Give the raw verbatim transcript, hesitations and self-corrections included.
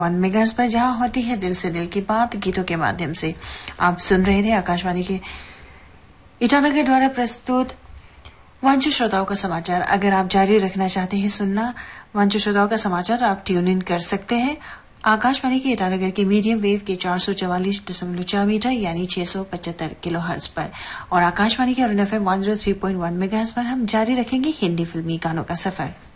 One megahertz पर जहां होती है दिल से दिल की बात गीतों के माध्यम से। आप सुन रहे थे आकाशवाणी के ईटानगर द्वारा प्रस्तुत वांछित श्रोताओं का समाचार। अगर आप जारी रखना चाहते हैं सुनना वांछित श्रोताओं का समाचार, आप ट्यून इन कर सकते हैं आकाशवाणी के ईटानगर के मीडियम वेव के चार सौ चवालीस दशमलव चार मीटर यानी छह सौ पचहत्तर किलो हर्ट्ज पर, और आकाशवाणी के Arun F M one zero three point one megahertz पर हम जारी रखेंगे हिंदी फिल्मी गानों का सफर।